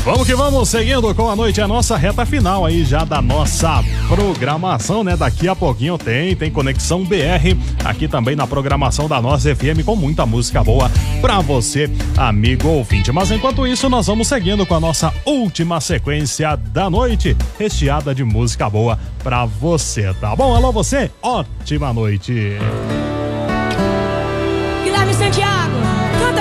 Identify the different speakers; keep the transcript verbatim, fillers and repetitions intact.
Speaker 1: Vamos que vamos, seguindo com a noite, a nossa reta final aí já da nossa programação, né? Daqui a pouquinho tem, tem Conexão B R aqui também na programação da nossa F M com muita música boa pra você, amigo ouvinte. Mas enquanto isso, nós vamos seguindo com a nossa última sequência da noite, recheada de música boa pra você, tá bom? Alô você, ótima noite.
Speaker 2: Guilherme Santiago.